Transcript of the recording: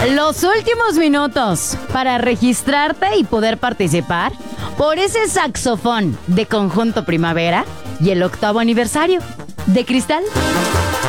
Los últimos minutos para registrarte y poder participar por ese saxofón de Conjunto Primavera y el 8º aniversario de Cristal.